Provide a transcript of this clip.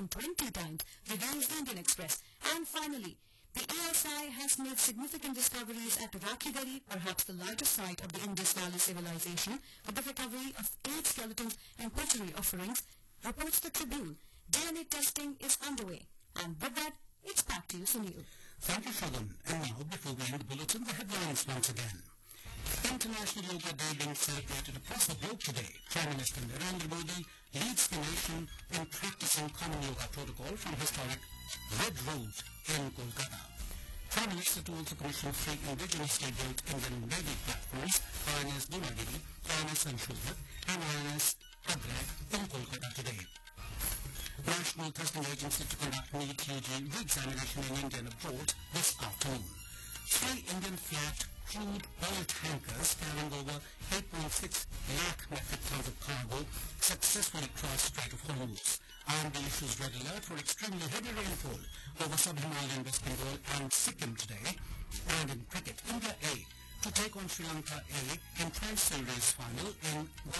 some 20 times, reveals the Indian Express. And finally, the ESI has made significant discoveries at Rakhigarhi, perhaps the largest site of the Indus Valley civilization, with the recovery of 8 skeletons and pottery offerings, reports the Tribune. DNA testing is underway. And with that, it's back to you, Sunil. Thank you, Shagun. And now, before we end the bulletin, the headlines once again. International Yoga Day being celebrated across the globe today. Prime Minister Narendra Modi leads the nation in practicing common yoga protocol from historic Red Road in Kolkata. Prime Minister to also commission 3 indigenously built Indian Navy platforms, INS Dunagiri, INS Anshudat, and INS Abrek in Kolkata today. National Testing Agency to conduct NEET UG re-examination in India and abroad this afternoon. 3 Indian flagged crude oil tankers carrying over 8.6 lakh metric tons of cargo successfully crossed Strait of Hormuz. IMD issues red alert for extremely heavy rainfall over sub-Himalayan West Bengal and Sikkim today. And in cricket, India A to take on Sri Lanka A in Tri Series final in